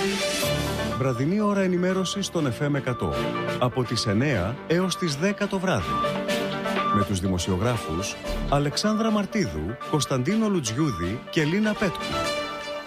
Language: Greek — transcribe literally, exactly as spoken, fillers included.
Βραδινή ώρα ενημέρωσης στον εφ εμ εκατό. Από τις εννέα έως τις δέκα το βράδυ. Με τους δημοσιογράφους Αλεξάνδρα Μαρτίδου, Κωνσταντίνο Λουτζιούδη και Λίνα Πέτκου.